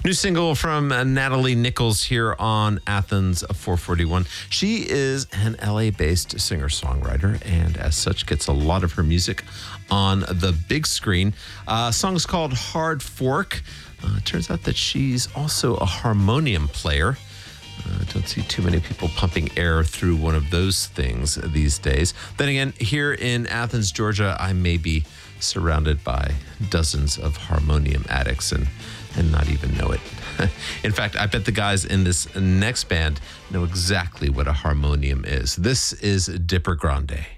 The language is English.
New single from Natalie Nichols here on Athens 441. She is an LA-based singer-songwriter, and as such gets a lot of her music on the big screen. Song is called Hard Fork. Turns out that she's also a harmonium player. Don't see too many people pumping air through one of those things these days. Then again, here in Athens, Georgia, I may be surrounded by dozens of harmonium addicts and not even know it. In fact, I bet the guys in this next band know exactly what a harmonium is. This is Dipper Grande.